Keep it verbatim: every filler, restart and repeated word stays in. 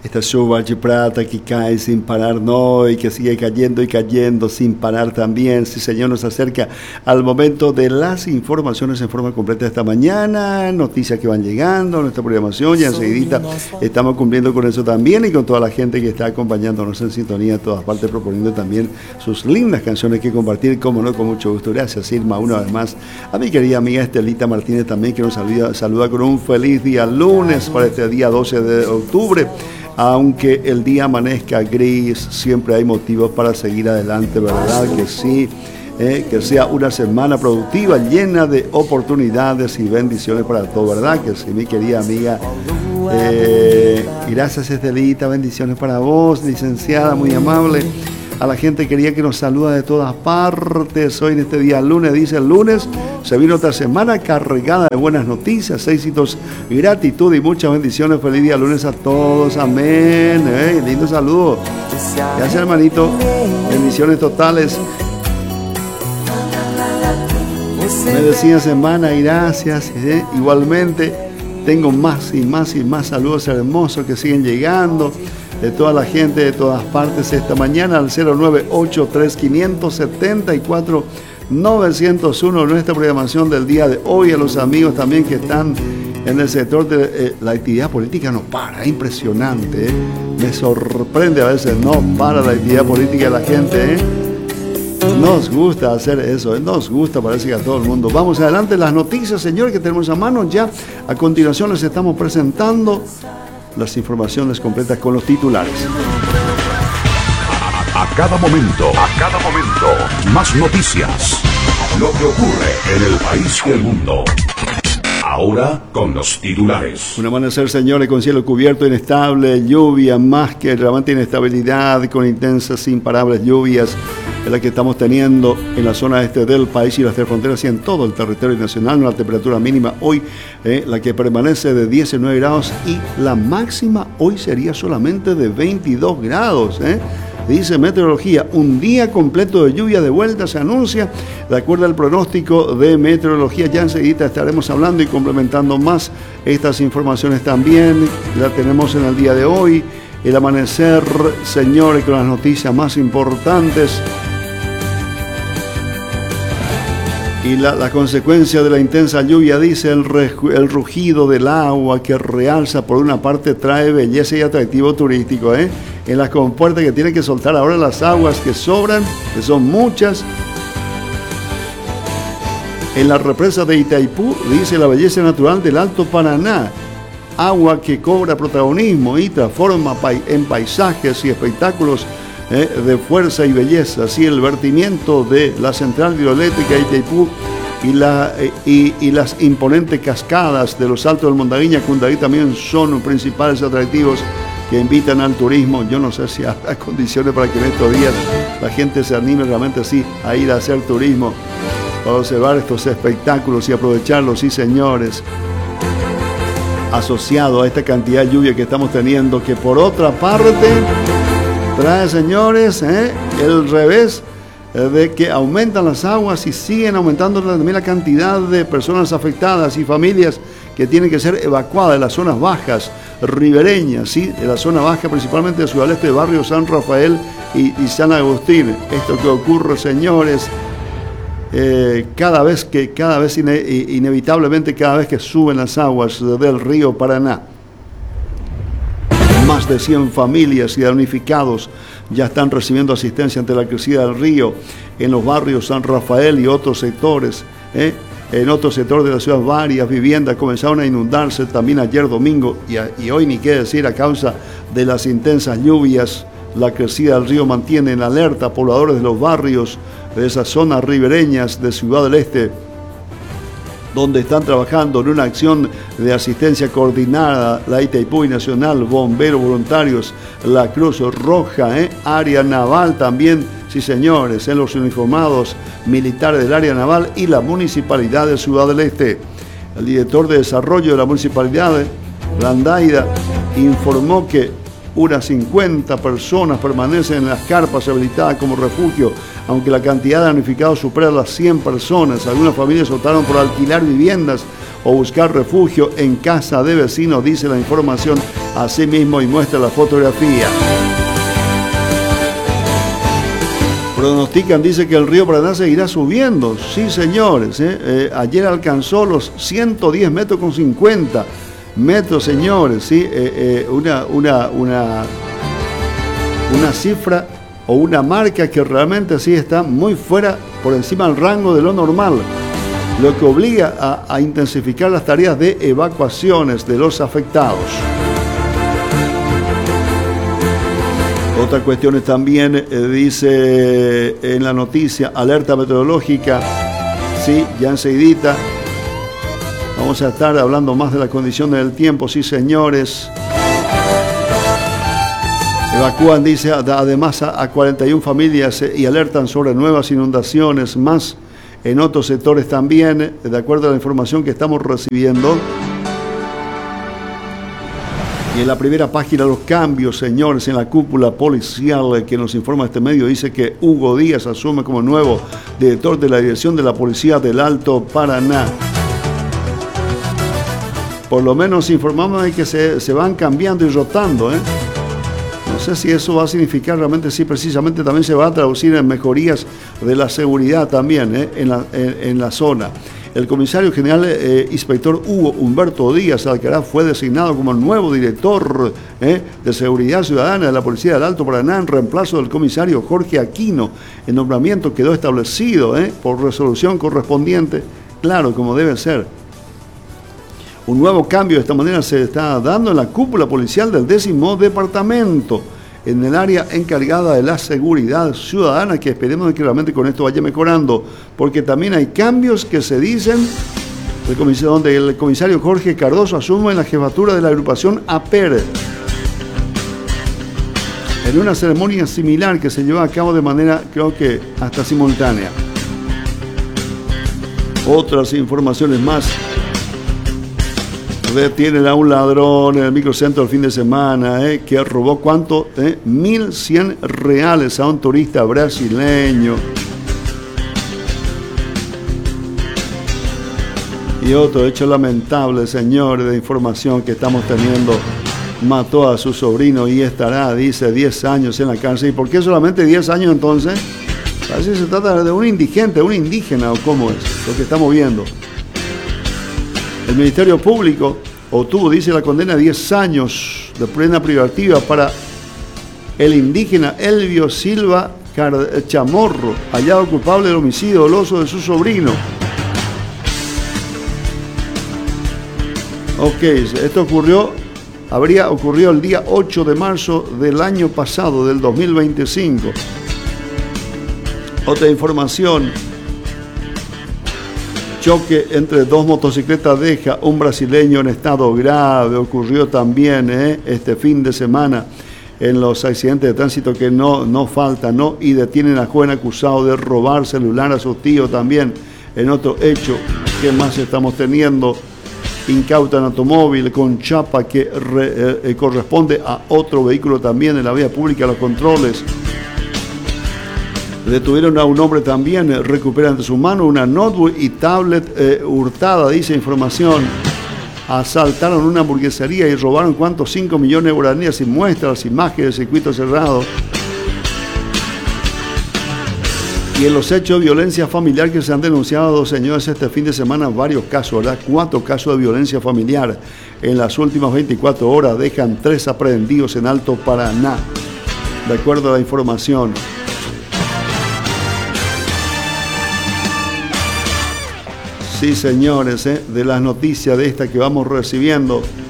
esta chuva de plata que cae sin parar, no, y que sigue cayendo y cayendo sin parar también. Sí, Señor, nos acerca al momento de las informaciones en forma completa esta mañana, noticias que van llegando, nuestra programación, y enseguidita estamos cumpliendo con eso también, y con toda la gente que está acompañándonos en sintonía en todas partes, proponiendo también sus lindas canciones que compartir, como no, con mucho gusto. Gracias, Irma, una vez más. A mi querida amiga Estelita Martínez también, que nos saluda, saluda con un feliz día lunes para este día doce de octubre. Aunque el día amanezca gris, siempre hay motivos para seguir adelante, ¿verdad? Que sí, eh, que sea una semana productiva, llena de oportunidades y bendiciones para todos, ¿verdad? Que sí, mi querida amiga. Eh, gracias, Estelita, bendiciones para vos, licenciada, muy amable. A la gente quería que nos saluda de todas partes. Hoy en este día lunes, dice el lunes, se vino otra semana cargada de buenas noticias, éxitos, gratitud y muchas bendiciones. Feliz día lunes a todos, amén. Eh, lindo saludo. Gracias, hermanito. Bendiciones totales. Me decía semana, gracias. Eh, igualmente, tengo más y más y más saludos hermosos que siguen llegando de toda la gente de todas partes esta mañana al cero nueve ocho tres cinco siete cuatro nueve cero uno, nuestra programación del día de hoy. A los amigos también que están en el sector de eh, la actividad política, no para, es impresionante, eh. Me sorprende a veces, no para la actividad política de la gente, eh. Nos gusta hacer eso, eh. Nos gusta, parece que a todo el mundo. Vamos adelante, las noticias, señores, que tenemos a mano ya. A continuación les estamos presentando las informaciones completas con los titulares. A, a cada momento, a cada momento, más noticias. Lo que ocurre en el país y el mundo. Ahora con los titulares. Un amanecer, señores, con cielo cubierto, inestable, lluvia más que realmente inestabilidad, con intensas, imparables lluvias, es la que estamos teniendo en la zona este del país y las tres fronteras y en todo el territorio nacional. Una temperatura mínima hoy, eh, la que permanece de diecinueve grados, y la máxima hoy sería solamente de veintidós grados, ¿eh? Dice meteorología, un día completo de lluvia de vuelta se anuncia, de acuerdo al pronóstico de meteorología. Ya enseguida estaremos hablando y complementando más estas informaciones también. La tenemos en el día de hoy, el amanecer, señores, con las noticias más importantes. Y la, la consecuencia de la intensa lluvia, dice el, el rugido del agua que realza por una parte, trae belleza y atractivo turístico, ¿eh? En las compuertas que tienen que soltar ahora las aguas que sobran, que son muchas. En la represa de Itaipú, dice la belleza natural del Alto Paraná, agua que cobra protagonismo y transforma en paisajes y espectáculos Eh, de fuerza y belleza. Así el vertimiento de la central hidroeléctrica de Itaipú y, la, eh, y, y las imponentes cascadas de los Altos del Mondaguiña, Cundaí, también son principales atractivos que invitan al turismo. Yo no sé si hay condiciones para que en estos días la gente se anime realmente así a ir a hacer turismo, para observar estos espectáculos y aprovecharlos, sí, señores. Asociado a esta cantidad de lluvia que estamos teniendo, que por otra parte trae, señores, eh, el revés eh, de que aumentan las aguas y siguen aumentando también la cantidad de personas afectadas y familias que tienen que ser evacuadas de las zonas bajas ribereñas, ¿sí? De la zona baja, principalmente del sudeste, de barrio San Rafael y, y San Agustín. Esto que ocurre, señores, eh, cada vez que, cada vez ine, inevitablemente, cada vez que suben las aguas del río Paraná. Más de cien familias y damnificados ya están recibiendo asistencia ante la crecida del río en los barrios San Rafael y otros sectores. ¿eh? En otros sectores de la ciudad, varias viviendas comenzaron a inundarse también ayer domingo y, a, y hoy ni qué decir, a causa de las intensas lluvias. La crecida del río mantiene en alerta a pobladores de los barrios de esas zonas ribereñas de Ciudad del Este, donde están trabajando en una acción de asistencia coordinada la Itaipú Nacional, Bomberos Voluntarios, la Cruz Roja, ¿eh? Área Naval también, sí señores, en los uniformados militares del área naval y la Municipalidad de Ciudad del Este. El director de desarrollo de la Municipalidad, Landaida, informó que unas cincuenta personas permanecen en las carpas habilitadas como refugio, aunque la cantidad de damnificados supera las cien personas. Algunas familias optaron por alquilar viviendas o buscar refugio en casa de vecinos, dice la información así mismo y muestra la fotografía. Pronostican, dice que el río Paraná seguirá subiendo. Sí, señores, ¿eh? Eh, ayer alcanzó los ciento diez metros con cincuenta metros, señores, ¿sí? Eh, eh, una, una, una, una cifra o una marca que realmente sí está muy fuera, por encima del rango de lo normal, lo que obliga a, a intensificar las tareas de evacuaciones de los afectados. Otra cuestión es también, eh, dice en la noticia, alerta meteorológica, sí, ya enseguidita vamos a estar hablando más de las condiciones del tiempo, sí señores. Evacúan, dice, además a, a cuarenta y una familias eh, y alertan sobre nuevas inundaciones, más en otros sectores también, de acuerdo a la información que estamos recibiendo. Y en la primera página los cambios, señores, en la cúpula policial que nos informa este medio, dice que Hugo Díaz asume como nuevo director de la Dirección de la Policía del Alto Paraná. Por lo menos informamos de que se, se van cambiando y rotando, ¿eh? No sé si eso va a significar realmente, sí, precisamente también se va a traducir en mejorías de la seguridad también, ¿eh? en, la, en, en la zona. El comisario general eh, inspector Hugo Humberto Díaz Alcaraz fue designado como nuevo director eh, de Seguridad Ciudadana de la Policía del Alto Paraná en reemplazo del comisario Jorge Aquino. El nombramiento quedó establecido eh, por resolución correspondiente, claro, como debe ser. Un nuevo cambio de esta manera se está dando en la cúpula policial del décimo departamento, en el área encargada de la seguridad ciudadana, que esperemos que realmente con esto vaya mejorando, porque también hay cambios que se dicen, el comisario, donde el comisario Jorge Cardoso asume en la jefatura de la agrupación A P E R, en una ceremonia similar que se lleva a cabo de manera, creo que hasta simultánea. Otras informaciones más. Detienen a un ladrón en el microcentro el fin de semana, eh, que robó ¿cuánto? Eh, mil cien reales a un turista brasileño. Y otro hecho lamentable, señores, de información que estamos teniendo. Mató a su sobrino y estará, dice, diez años en la cárcel. ¿Y por qué solamente diez años entonces? Así se trata de un indigente, un indígena, o cómo es, lo que estamos viendo. El Ministerio Público obtuvo, dice, la condena de diez años de pena privativa para el indígena Elvio Silva Chamorro, hallado culpable del homicidio doloso de su sobrino. Ok, esto ocurrió, habría ocurrido el día ocho de marzo del año pasado, del dos mil veinticinco. Otra información. Choque entre dos motocicletas deja un brasileño en estado grave. Ocurrió también eh, este fin de semana en los accidentes de tránsito que no, no faltan, ¿no? Y detienen a joven acusado de robar celular a su tío también. En otro hecho, ¿qué más estamos teniendo? Incautan automóvil con chapa que re, eh, corresponde a otro vehículo también en la vía pública, los controles. Detuvieron a un hombre también, eh, recuperan de su mano una notebook y tablet eh, hurtada, dice información. Asaltaron una hamburguesería y robaron ¿cuántos? cinco millones de guaraníes y muestran las imágenes del circuito cerrado. Y en los hechos de violencia familiar que se han denunciado, señores, este fin de semana, varios casos, ¿verdad? Cuatro casos de violencia familiar. En las últimas veinticuatro horas dejan tres aprehendidos en Alto Paraná, de acuerdo a la información. Sí, señores, ¿eh? de las noticias de esta que vamos recibiendo.